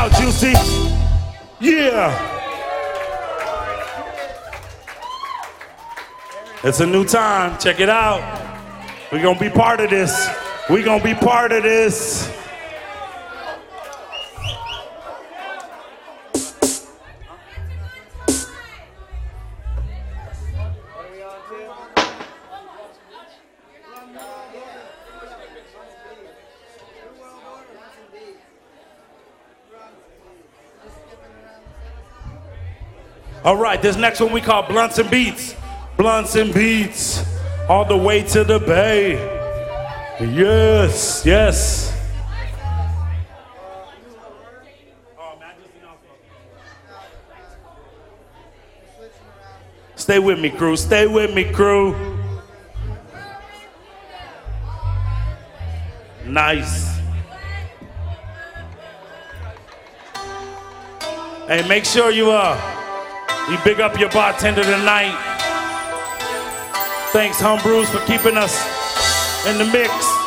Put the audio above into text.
Juicy. Yeah. It's a new time. Check it out. We're going to be part of this. We're going to be part of this. All right, this next one we call Blunts and Beats. Blunts and Beats, all the way to the Bay. Yes, yes. Stay with me, crew. Stay with me, crew. Nice. Hey, make sure you big up your bartender tonight. Thanks, Homebrews, for keeping us in the mix.